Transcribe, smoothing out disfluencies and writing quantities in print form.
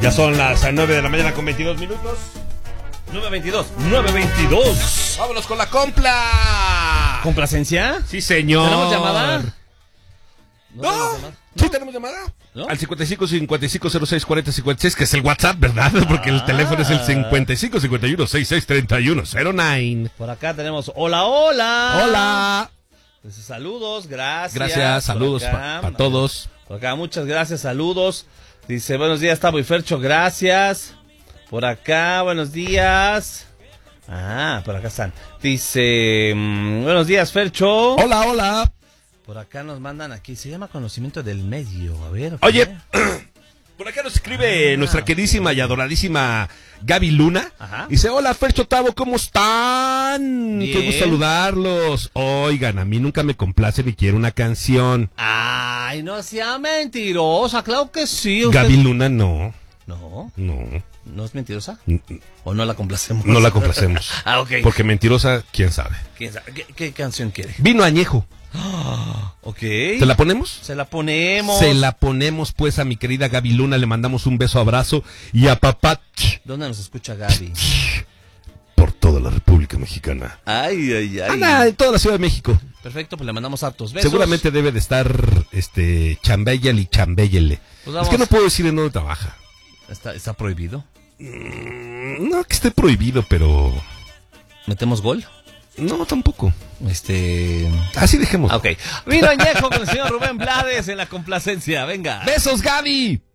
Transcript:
Ya son las 9 de la mañana con 22 minutos. 9:22. Vámonos con la compla. ¿Complacencia? Sí, señor. ¿Tenemos llamada? No. ¿Sí tenemos llamada? ¿No? Al 55 55 06 40 56, que es el WhatsApp, ¿verdad? Porque el teléfono es el 55 51 66 31 09. Por acá tenemos hola, hola. Hola. Pues, saludos, gracias. Gracias, saludos para todos. Por acá, muchas gracias, saludos. Dice, buenos días, Tavo y Fercho, gracias. Por acá, buenos días. Por acá están. Dice, buenos días, Fercho. Hola, hola. Por acá nos mandan aquí, se llama conocimiento del medio, a ver. Oye, por acá nos escribe nuestra queridísima y adoradísima Gaby Luna. Ajá. Dice, hola Fercho, Tavo, ¿cómo están? Bien. Qué gusto saludarlos. Oigan, a mí nunca me complace ni quiero una canción. Ay, no sea mentirosa, claro que sí. Usted... Gaby Luna, no. No, No. ¿no es mentirosa? ¿O no la complacemos? No la complacemos. Ok. Porque mentirosa, quién sabe. ¿Quién sabe? ¿Qué canción quiere? Vino añejo. Ok. ¿Te la ponemos? Se la ponemos. Se la ponemos pues a mi querida Gaby Luna. Le mandamos un beso, abrazo y a papá ¿Dónde nos escucha Gaby? por toda la República Mexicana. Ay, ay, ay. Anda, en toda la Ciudad de México. Perfecto, pues le mandamos hartos besos. Seguramente debe de estar chambéyale y chambéyele. Pues Es vamos. que no puedo decir en dónde trabaja. ¿Está prohibido? No que esté prohibido, pero ¿Metemos gol? no, tampoco. Así dejemos. Ok. Vino añejo con el señor Rubén Blades en la complacencia. Venga. ¡Besos, Gaby!